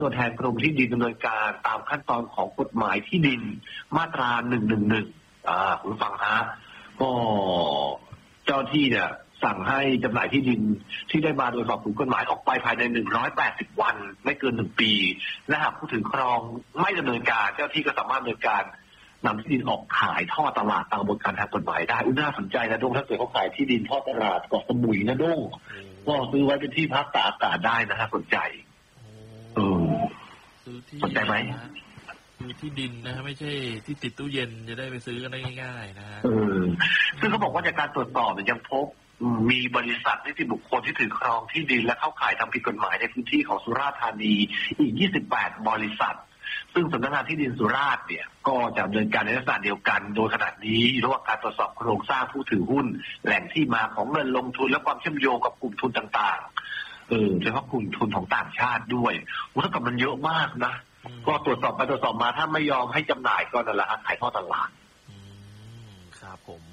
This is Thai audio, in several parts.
ตัวแทนกรมที่ดินดำเนินการตามขั้นตอนของกฎหมายที่ดินมาตรา111คุณฟังฮะก็เจ้าที่เนี่ยสั่งให้จำหน่ายที่ดินที่ได้มาโดยสอบถูกกฎหมายออกไปภายใน180 วันไม่เกิน1 ปีและหากผู้ถือครองไม่ดำเนินการเจ้าที่ก็สามารถดำเนินการนำที่ดินออกขายท่อตลาดตามกระบวนการทางกฎหมายได้น่าสนใจนะด้งถ้าเกิดเขาขายที่ดินท่อตลาดเกาะสมุยนะด้งก็ซื้อไว้เป็นที่พักตากอากาศได้นะฮะสนใจซื้อที่สนใจไหมซื้อที่ดินนะฮะไม่ใช่ที่ติดตู้เย็นจะได้ไปซื้อกันได้ง่ายๆนะฮะซึ่งเขาบอกว่าจากการตรวจสอบยังพบมีบริษัทนิติบุคคลที่ถือครองที่ดินและเข้าขายทำผิดกฎหมายในพื้นที่ของสุราษฎร์ธานีอีก28 บริษัทซึ่งสำนักงานที่ดินสุราษฎร์เนี่ยก็จะดำเนินการในลักษณะเดียวกันโดยขณะนี้ระหว่างการตรวจสอบโครงสร้างผู้ถือหุ้นแหล่งที่มาของเงินลงทุนและความเชื่อมโยงกับกลุ่มทุนต่างๆโดยเฉพาะกลุ่มทุนของต่างชาติด้วยเท่ากับมันเยอะมากนะก็ตรวจสอบไปตรวจสอบมาถ้าไม่ยอมให้จำหน่ายก็นั่นแหละขายท่อตลาดครับผม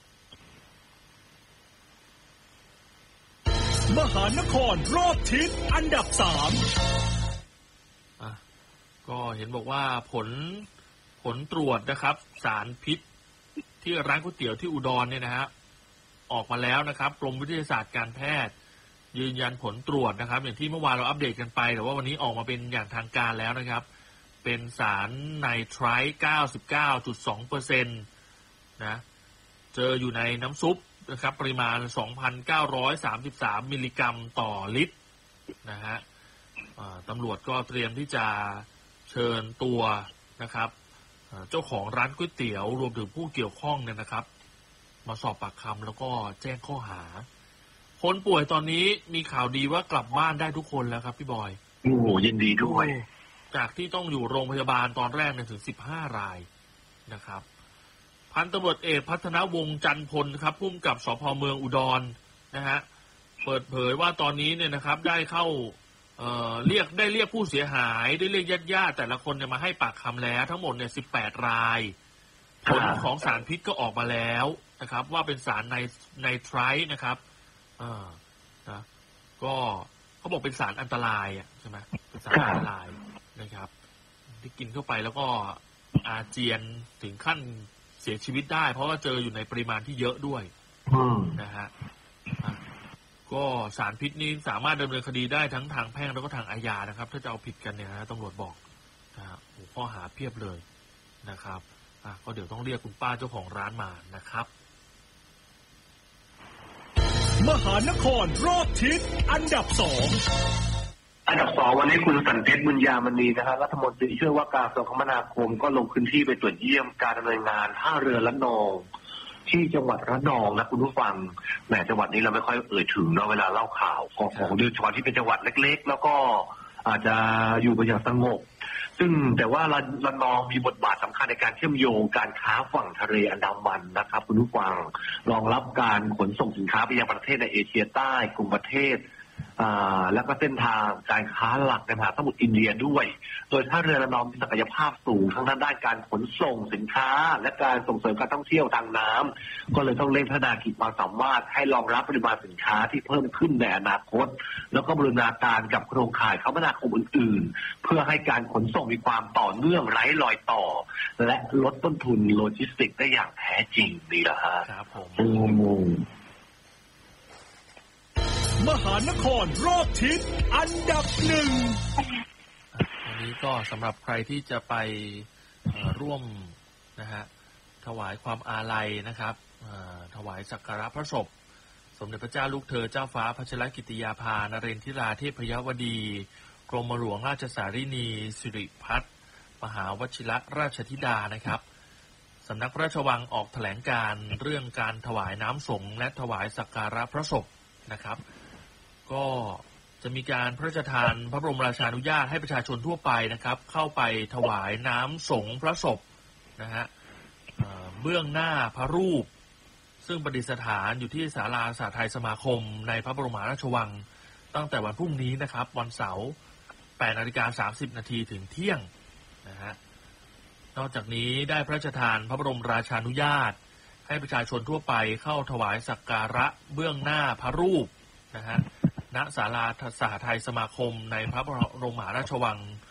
มหานครรอบทิศอันดับ3 ก็เห็นบอกว่าผลตรวจนะครับสารพิษที่ร้านก๋วยเตี๋ยวที่อุดรเนี่ยนะฮะออกมาแล้วนะครับกรมวิทยาศาสตร์การแพทย์ยืนยันผลตรวจนะครับอย่างที่เมื่อวานเราอัปเดตกันไปแต่ว่าวันนี้ออกมาเป็นอย่างทางการแล้วนะครับเป็นสารไนไตรท์ 99.2% นะเจออยู่ในน้ำซุปนะครับปริมาณ 2,933 มิลลิกรัมต่อลิตรนะฮะตำรวจก็เตรียมที่จะเชิญตัวนะครับเจ้าของร้านก๋วยเตี๋ยวรวมถึงผู้เกี่ยวข้องเนี่ยนะครับมาสอบปากคำแล้วก็แจ้งข้อหาคนป่วยตอนนี้มีข่าวดีว่ากลับบ้านได้ทุกคนแล้วครับพี่บอยโอ้ยินดีด้วยจากที่ต้องอยู่โรงพยาบาลตอนแรกเนี่ยถึง15 รายนะครับพันตำรวจเอกพัฒนวงศ์จันทร์พลครับผู้กำกับสภ.เมืองอุดรนะฮะเปิดเผยว่าตอนนี้เนี่ยนะครับได้เข้าเรียกผู้เสียหายได้เรียกญาติแต่ละคนเนี่ยมาให้ปากคำแล้วทั้งหมดเนี่ย18 รายผลของสารพิษก็ออกมาแล้วนะครับว่าเป็นสารไนไตรท์นะครับนะก็เขาบอกเป็นสารอันตรายใช่ไหมเป็นสารอันตรายนะครับที่กินเข้าไปแล้วก็อาเจียนถึงขั้นเสียชีวิตได้เพราะว่าเจออยู่ในปริมาณที่เยอะด้วยนะฮะก็สารพิษนี้สามารถดำเนินคดีได้ทั้งทางแพ่งแล้วก็ทางอาญานะครับถ้าจะเอาผิดกันเนี่ยนะตำรวจบอกข้อหาเพียบเลยนะครับก็เดี๋ยวต้องเรียกคุณป้าเจ้าของร้านมานะครับมหานครรอบทิศอันดับ2 วันนี้คุณสันเพชรบุญญามณีนะครับรัฐมนตรีช่วยว่าการกระทรวงคมนาคมก็ลงพื้นที่ไปตรวจเยี่ยมการดำเนินงานท่าเรือละนองที่จังหวัดระนองนะคุณผู้ฟังแหมจังหวัดนี้เราไม่ค่อยเอ่ยถึงเนาะเวลาเล่าข่าวของโดยเฉพาะที่เป็นจังหวัดเล็กๆแล้วก็อาจจะอยู่กันอย่างสงบซึ่งแต่ว่าระนองมีบทบาทสำคัญในการเชื่อมโยงการค้าฝั่งทะเลอันดามันนะครับคุณผู้ฟังรองรับการขนส่งสินค้าไปยังประเทศในเอเชียใต้กลุ่มประเทศแล้วก็เส้นทางการค้าหลักในมหาสมุทรอินเดียด้วยโดยท่าเรือระนองมีศักยภาพสูงทั้งด้านการขนส่งสินค้าและการส่งเสริมการท่องเที่ยวทางน้ำก็เลยต้องเร่งพัฒนาขีดความสามารถให้รองรับปริมาณสินค้าที่เพิ่มขึ้นในอนาคตแล้วก็บูรณาการกับโครงข่ายคมนาคมอื่นๆเพื่อให้การขนส่งมีความต่อเนื่องไร้รอยต่อและลดต้นทุนโลจิสติกส์ได้อย่างแท้จริงนี่แหละฮะครับผมมหานครรอบทิศอันดับ1 วันนี้ก็สำหรับใครที่จะไปร่วมนะฮะถวายความอาลัยนะครับถวายสักการะพระศพสมเด็จพระเจ้าลูกเธอเจ้าฟ้าพัชรกิติยาภานเรนทิราเทพยวดีกรมหลวงราชสารินีสิริพัฒน์มหาวชิรราชธิดานะครับสำนักพระราชวังออกแถลงการเรื่องการถวายน้ำสงฆ์และถวายสักการะพระศพนะครับก็จะมีการพระราชทานพระบรมราชานุญาตให้ประชาชนทั่วไปนะครับเข้าไปถวายน้ำสงฆ์พระศพนะฮะเบื้องหน้าพระรูปซึ่งประดิษฐานอยู่ที่ศาลาสาไทยสมาคมในพระบรมราชวังตั้งแต่วันพรุ่งนี้นะครับวันเสาร์ 8:30 น.ถึงเที่ยงนะฮะนอกจากนี้ได้พระราชทานพระบรมราชานุญาตให้ประชาชนทั่วไปเข้าถวายสักการะเบื้องหน้าพระรูปนะฮะณศาลาสหทัยสมาคมในพระบรมมหาราชวัง